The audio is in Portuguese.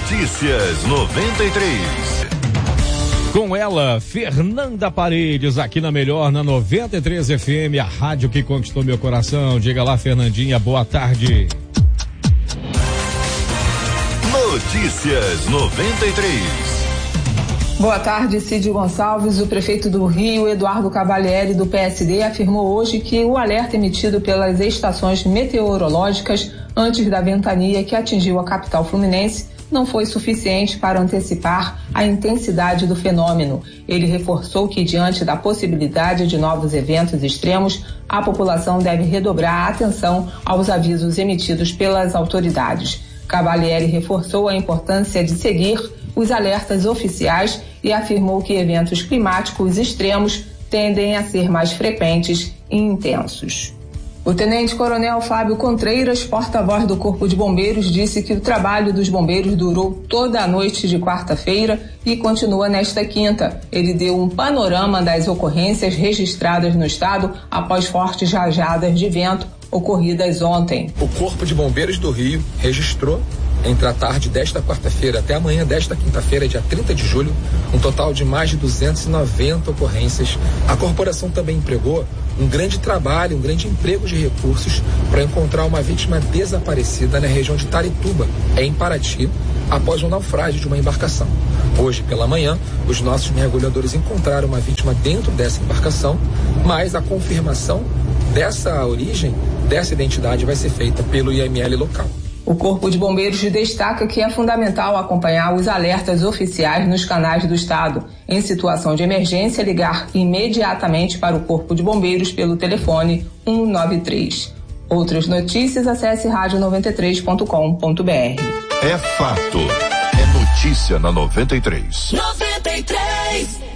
Notícias 93. Com ela, Fernanda Paredes, aqui na Melhor, na 93 FM, a rádio que conquistou meu coração. Diga lá, Fernandinha, boa tarde. Notícias 93. Boa tarde, Cid Gonçalves. O prefeito do Rio, Eduardo Cavalieri, do PSD, afirmou hoje que o alerta emitido pelas estações meteorológicas antes da ventania que atingiu a capital fluminense não foi suficiente para antecipar a intensidade do fenômeno. Ele reforçou que, diante da possibilidade de novos eventos extremos, a população deve redobrar a atenção aos avisos emitidos pelas autoridades. Cavalieri reforçou a importância de seguir os alertas oficiais e afirmou que eventos climáticos extremos tendem a ser mais frequentes e intensos. O tenente-coronel Fábio Contreiras, porta-voz do Corpo de Bombeiros, disse que o trabalho dos bombeiros durou toda a noite de quarta-feira e continua nesta quinta. Ele deu um panorama das ocorrências registradas no estado após fortes rajadas de vento ocorridas ontem. O Corpo de Bombeiros do Rio registrou, entre a tarde desta quarta-feira até a manhã desta quinta-feira, dia 30 de julho, um total de mais de 290 ocorrências. A corporação também empregou um grande trabalho, um grande emprego de recursos para encontrar uma vítima desaparecida na região de Taretuba, em Paraty, após um naufrágio de uma embarcação. Hoje, pela manhã, os nossos mergulhadores encontraram uma vítima dentro dessa embarcação, mas a confirmação dessa origem, dessa identidade, vai ser feita pelo IML local. O Corpo de Bombeiros destaca que é fundamental acompanhar os alertas oficiais nos canais do estado. Em situação de emergência, ligar imediatamente para o Corpo de Bombeiros pelo telefone 193. Outras notícias, acesse radio93.com.br. É fato. É notícia na 93. 93.